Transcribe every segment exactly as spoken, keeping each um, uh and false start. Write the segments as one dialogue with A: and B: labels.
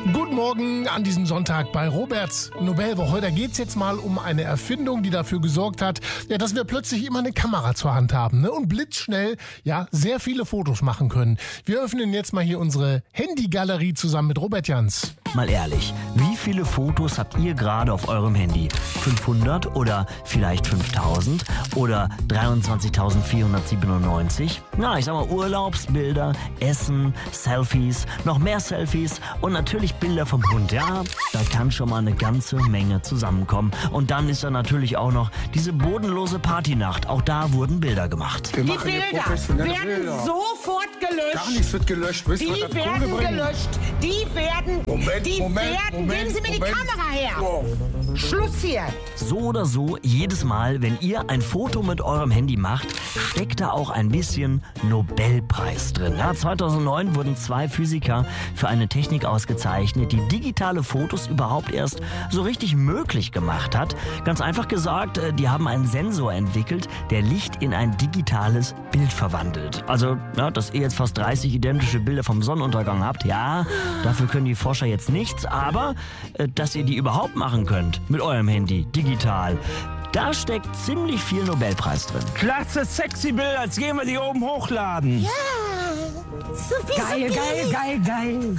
A: Guten Morgen an diesem Sonntag bei Roberts Nobelwoche. Da geht es jetzt mal um eine Erfindung, die dafür gesorgt hat, ja, dass wir plötzlich immer eine Kamera zur Hand haben, ne? Und blitzschnell ja, sehr viele Fotos machen können. Wir öffnen jetzt mal hier unsere Handygalerie zusammen mit Robert Jans.
B: Mal ehrlich, wie viele Fotos habt ihr gerade auf eurem Handy? fünfhundert oder vielleicht fünftausend oder dreiundzwanzigtausendvierhundertsiebenundneunzig? Na, ich sag mal Urlaubsbilder, Essen, Selfies, noch mehr Selfies und natürlich Bilder vom Hund. Ja, da kann schon mal eine ganze Menge zusammenkommen. Und dann ist da natürlich auch noch diese bodenlose Partynacht. Auch da wurden Bilder gemacht.
C: Wir Die Bilder werden Bilder. sofort gelöscht.
D: Gar nichts wird gelöscht. Wisst
C: Die
D: ihr,
C: werden gelöscht. Die werden...
D: Moment,
C: die
D: Moment,
C: werden...
D: Moment,
C: Geben Sie mir
D: Moment.
C: die Kamera her.
D: Wow.
C: Schluss hier.
B: So oder so, jedes Mal, wenn ihr ein Foto mit eurem Handy macht, steckt da auch ein bisschen Nobelpreis drin. Ja, zweitausendneun wurden zwei Physiker für eine Technik ausgezeichnet, die digitale Fotos überhaupt erst so richtig möglich gemacht hat. Ganz einfach gesagt, die haben einen Sensor entwickelt, der Licht in ein digitales Bild verwandelt. Also, ja, dass ihr jetzt fast dreißig identische Bilder vom Sonnenuntergang habt, ja, dafür können die Forscher jetzt nichts, aber äh, dass ihr die überhaupt machen könnt mit eurem Handy, digital, da steckt ziemlich viel Nobelpreis drin.
E: Klasse, sexy Bilder, jetzt gehen wir die oben hochladen.
C: Ja. Sophie,
E: Geil, geil, geil, geil.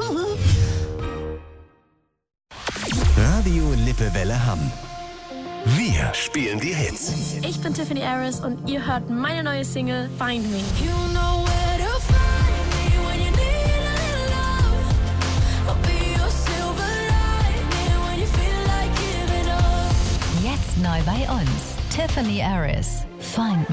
F: Radio Lippewelle Hamm. Wir spielen die Hits.
G: Ich bin Tiffany Harris und ihr hört meine neue Single Find Me.
H: You know where to find me when you need a little love. I'll be your silver lining when you feel like giving up.
I: Jetzt neu bei uns. Tiffany Harris. Find